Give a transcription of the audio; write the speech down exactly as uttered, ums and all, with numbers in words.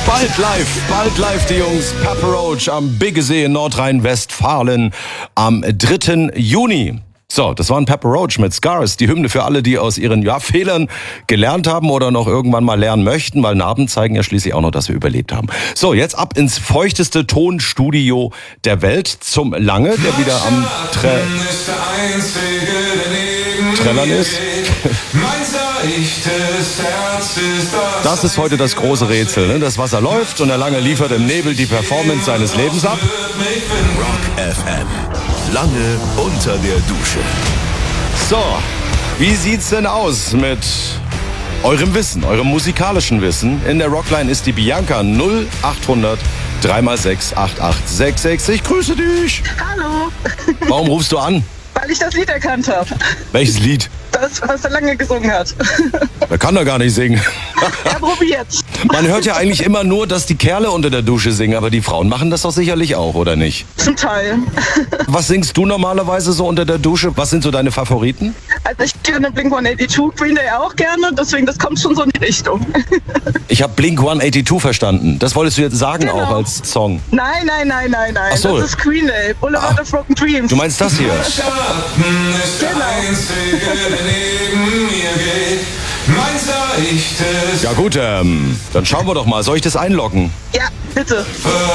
Bald live, bald live die Jungs Papa Roach am Biggesee in Nordrhein-Westfalen am dritten Juni. So, das waren Papa Roach mit Scars, die Hymne für alle, die aus ihren ja, Fehlern gelernt haben oder noch irgendwann mal lernen möchten, weil Narben zeigen ja schließlich auch noch, dass wir überlebt haben. So, jetzt ab ins feuchteste Tonstudio der Welt zum Lange, der wieder am Tre Trällern ist. Das ist heute das große Rätsel. Ne? Das Wasser läuft und der Lange liefert im Nebel die Performance seines Lebens ab. Rock F M. Lange unter der Dusche. So, wie sieht's denn aus mit eurem Wissen, eurem musikalischen Wissen? In der Rockline ist die Bianca null achthundert drei mal sechs acht acht sechs sechs. Ich grüße dich. Hallo. Warum rufst du an? Weil ich das Lied erkannt habe. Welches Lied? Das, was er lange gesungen hat. Er kann da gar nicht singen. Er probiert's. Man hört ja eigentlich immer nur, dass die Kerle unter der Dusche singen, aber die Frauen machen das doch sicherlich auch, oder nicht? Zum Teil. Was singst du normalerweise so unter der Dusche? Was sind so deine Favoriten? Also ich höre Blink hundertundachtzig, Green Day auch gerne, deswegen das kommt schon so in die Richtung. Ich habe Blink hundertachtzig verstanden. Das wolltest du jetzt sagen Genau. auch als Song. Nein, nein, nein, nein, nein. Ach so. Das ist Green Day, Boulevard Ah. of Broken Dreams. Du meinst das hier? Ja gut, ähm, dann schauen wir doch mal. Soll ich das einloggen? Ja, bitte.